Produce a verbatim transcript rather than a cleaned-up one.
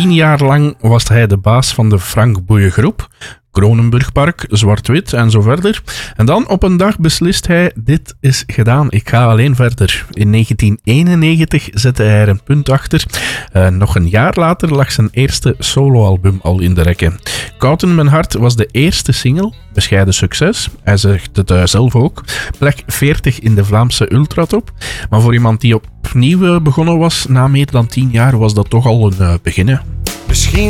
Tien jaar lang was hij de baas van de Frank Boeie Groep, Kronenburgpark, Zwart-Wit en zo verder. En dan op een dag beslist hij, dit is gedaan, ik ga alleen verder. In negentien eenennegentig zette hij er een punt achter. Uh, nog een jaar later lag zijn eerste soloalbum al in de rekken. Koud in mijn hart was de eerste single, bescheiden succes. Hij zegt het uh, zelf ook. Plek veertig in de Vlaamse Ultratop. Maar voor iemand die opnieuw begonnen was, na meer dan tien jaar, was dat toch al een uh, begin. Misschien